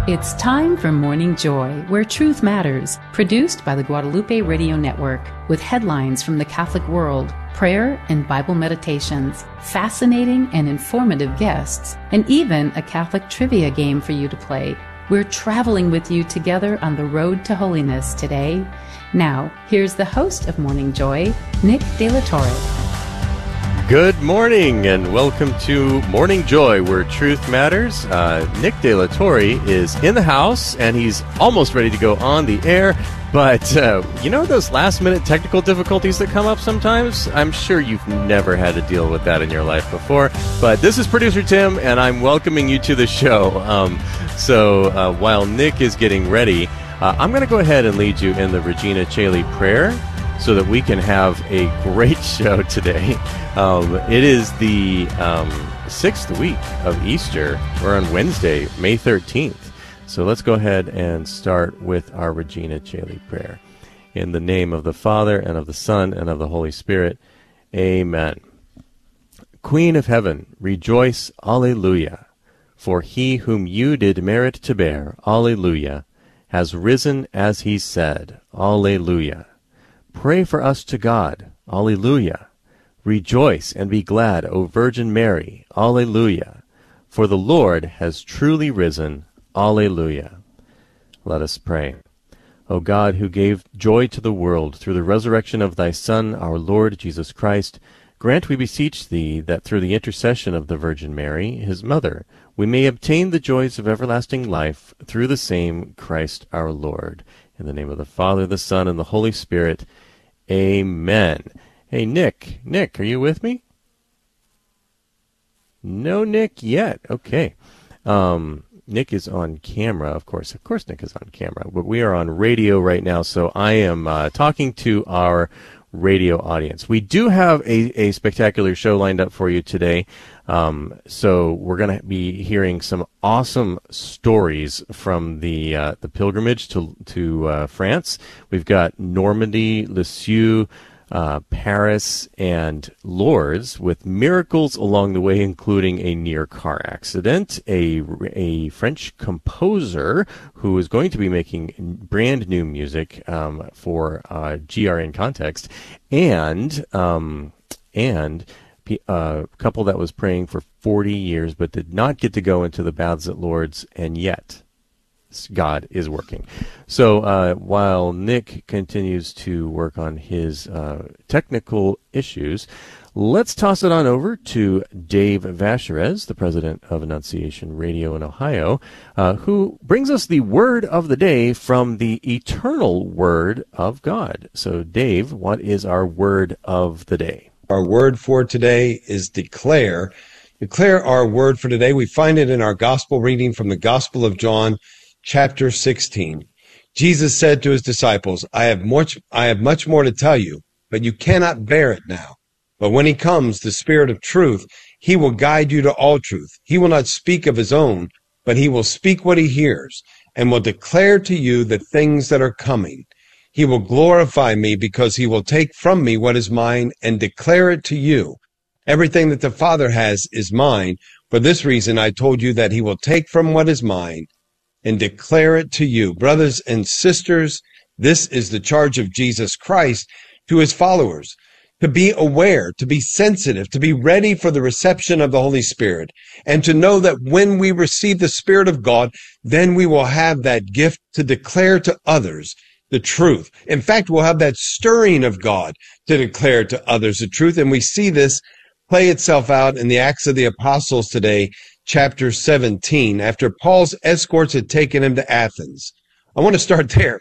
It's time for Morning Joy, where truth matters, produced by the Guadalupe Radio Network, with headlines from the Catholic world, prayer and Bible meditations, fascinating and informative guests, and even a Catholic trivia game for you to play. We're traveling with you together on the road to holiness today. Now, here's the host of Morning Joy, Nick De La Torre. Good morning and welcome to Morning Joy, where truth matters. Nick De La Torre is in the house and he's almost ready to go on the air. But you know those last-minute technical difficulties that come up sometimes? I'm sure you've never had to deal with that in your life before. But this is Producer Tim, and I'm welcoming you to the show. So while Nick is getting ready, I'm going to go ahead and lead you in the Regina Caeli prayer so that we can have a great show today. It is the sixth week of Easter. We're on Wednesday, May 13th. So let's go ahead and start with our Regina Caeli prayer. In the name of the Father, and of the Son, and of the Holy Spirit. Amen. Queen of heaven, rejoice, Alleluia. For he whom you did merit to bear, Alleluia, has risen as he said, Alleluia. Pray for us to God, Alleluia. Rejoice and be glad, O Virgin Mary, Alleluia. For the Lord has truly risen, Alleluia. Let us pray. O God, who gave joy to the world through the resurrection of thy Son, our Lord Jesus Christ, grant, we beseech thee, that through the intercession of the Virgin Mary, his mother, we may obtain the joys of everlasting life through the same Christ our Lord. In the name of the Father, the Son, and the Holy Spirit. Amen. Hey, Nick. Nick, are you with me? No Nick yet. Okay. Nick is on camera, of course. Of course Nick is on camera. But we are on radio right now, so I am talking to our radio audience. We do have a spectacular show lined up for you today. So we're going to be hearing some awesome stories from the pilgrimage to France. We've got Normandy, Lisieux, Paris, and Lourdes, with miracles along the way, including a near car accident, a French composer who is going to be making brand new music for GRN Context, and a couple that was praying for 40 years but did not get to go into the baths at Lourdes, and yet God is working. So while Nick continues to work on his technical issues, let's toss it on over to Dave Vacherez, the president of Annunciation Radio in Ohio, who brings us the word of the day from the eternal Word of God. So Dave, what is our word of the day? Our word for today is declare. Declare our word for today. We find it in our gospel reading from the Gospel of John, chapter 16. Jesus said to his disciples, I have much more to tell you, but you cannot bear it now. But when he comes, the Spirit of truth, he will guide you to all truth. He will not speak of his own, but he will speak what he hears, and will declare to you the things that are coming. He will glorify me, because he will take from me what is mine and declare it to you. Everything that the Father has is mine. For this reason I told you that he will take from what is mine and declare it to you. Brothers and sisters, this is the charge of Jesus Christ to his followers, to be aware, to be sensitive, to be ready for the reception of the Holy Spirit, and to know that when we receive the Spirit of God, then we will have that gift to declare to others the truth. In fact, we'll have that stirring of God to declare to others the truth, and we see this play itself out in the Acts of the Apostles today, chapter 17, after Paul's escorts had taken him to Athens. I want to start there.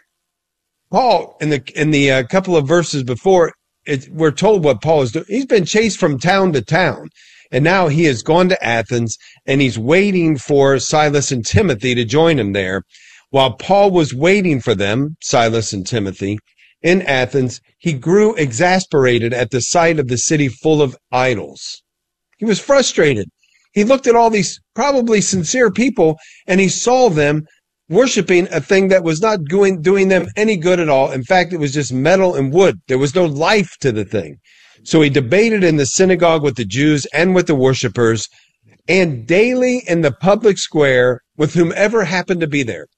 Paul, in the couple of verses before, we're told what Paul is doing. He's been chased from town to town, and now he has gone to Athens, and he's waiting for Silas and Timothy to join him there. While Paul was waiting for them, Silas and Timothy, in Athens, he grew exasperated at the sight of the city full of idols. He was frustrated. He looked at all these probably sincere people, and he saw them worshiping a thing that was not doing them any good at all. In fact, it was just metal and wood. There was no life to the thing. So he debated in the synagogue with the Jews and with the worshipers, and daily in the public square, with whomever happened to be there.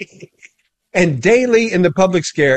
And daily in the public square,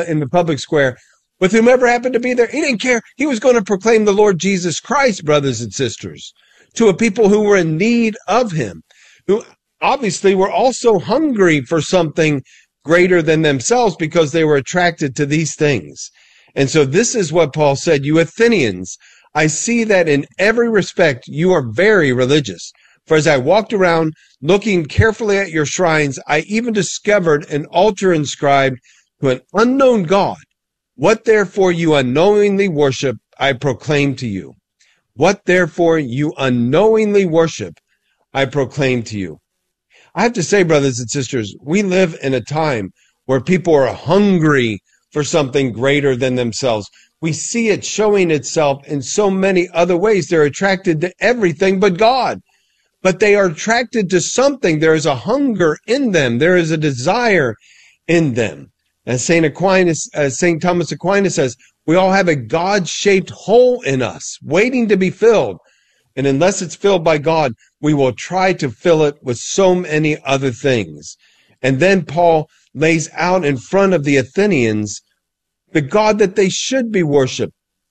with whomever happened to be there. He didn't care. He was going to proclaim the Lord Jesus Christ, brothers and sisters, to a people who were in need of him, who obviously were also hungry for something greater than themselves because they were attracted to these things. And so this is what Paul said, you Athenians, I see that in every respect you are very religious. For as I walked around looking carefully at your shrines, I even discovered an altar inscribed to an unknown God. What therefore you unknowingly worship, I proclaim to you. What therefore you unknowingly worship, I proclaim to you. I have to say, brothers and sisters, we live in a time where people are hungry for something greater than themselves. We see it showing itself in so many other ways. They're attracted to everything but God. But they are attracted to something. There is a hunger in them. There is a desire in them. As St. Thomas Aquinas says, we all have a God-shaped hole in us waiting to be filled. And unless it's filled by God, we will try to fill it with so many other things. And then Paul lays out in front of the Athenians the God that they should be worshiping.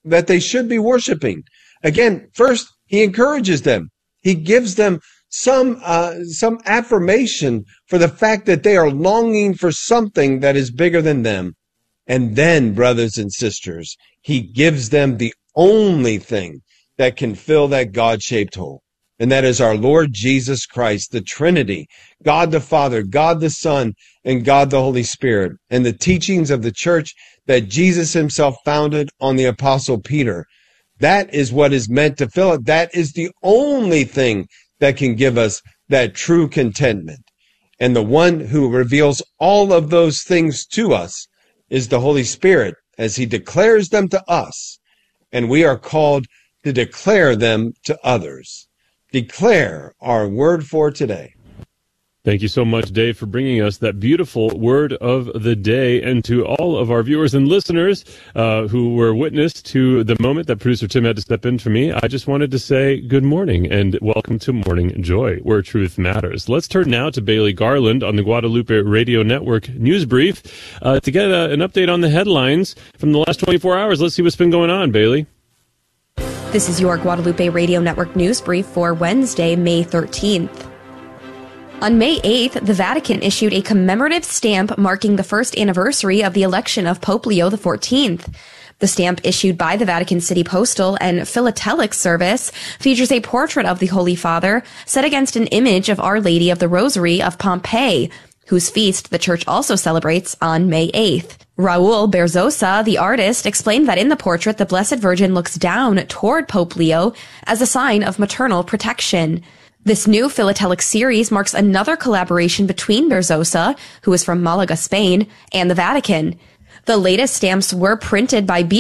Again, first, he encourages them. He gives them some affirmation for the fact that they are longing for something that is bigger than them. And then, brothers and sisters, he gives them the only thing that can fill that God-shaped hole. And that is our Lord Jesus Christ, the Trinity, God the Father, God the Son, and God the Holy Spirit, and the teachings of the church that Jesus himself founded on the Apostle Peter. That is what is meant to fill it. That is the only thing that can give us that true contentment. And the one who reveals all of those things to us is the Holy Spirit as he declares them to us. And we are called to declare them to others. Declare our word for today. Thank you so much, Dave, for bringing us that beautiful word of the day. And to all of our viewers and listeners who were witness to the moment that producer Tim had to step in for me, I just wanted to say good morning and welcome to Morning Joy, where truth matters. Let's turn now to Bailey Garland on the Guadalupe Radio Network News Brief to get an update on the headlines from the last 24 hours. Let's see what's been going on, Bailey. This is your Guadalupe Radio Network News Brief for Wednesday, May 13th. On May 8th, the Vatican issued a commemorative stamp marking the first anniversary of the election of Pope Leo XIV. The stamp, issued by the Vatican City Postal and Philatelic Service, features a portrait of the Holy Father set against an image of Our Lady of the Rosary of Pompeii, whose feast the church also celebrates on May 8th. Raul Berzosa, the artist, explained that in the portrait, the Blessed Virgin looks down toward Pope Leo as a sign of maternal protection. This new philatelic series marks another collaboration between Berzosa, who is from Malaga, Spain, and the Vatican. The latest stamps were printed by